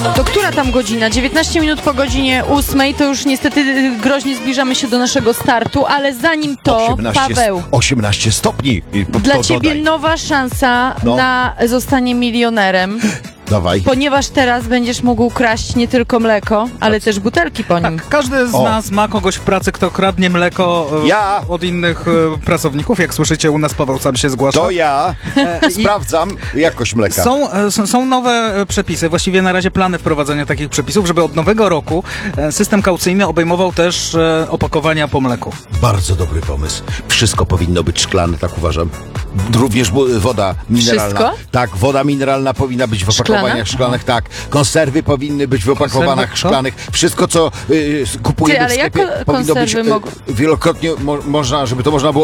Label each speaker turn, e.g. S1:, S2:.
S1: To która tam godzina? 19 minut po godzinie 8, to już niestety groźnie zbliżamy się do naszego startu, ale zanim to, Paweł,
S2: 18 stopni.
S1: dla ciebie nowa szansa na zostanie milionerem.
S2: Dawaj.
S1: Ponieważ teraz będziesz mógł kraść nie tylko mleko, ale też butelki po nim.
S3: Tak, każdy z nas ma kogoś w pracy, kto kradnie mleko od innych pracowników. Jak słyszycie, u nas Paweł sam się zgłasza.
S2: To ja sprawdzam jakość mleka.
S3: Są nowe przepisy, właściwie na razie plany wprowadzenia takich przepisów, żeby od nowego roku system kaucyjny obejmował też opakowania po mleku.
S2: Bardzo dobry pomysł. Wszystko powinno być szklane, tak uważam. Również woda mineralna.
S1: Wszystko?
S2: Tak, woda mineralna powinna być w opakowaniach szklanych, tak. Konserwy powinny być w opakowaniach szklanych. Wszystko, co kupujemy
S1: ale
S2: w sklepie,
S1: jak
S2: powinno być
S1: konserwy
S2: wielokrotnie można, żeby to można było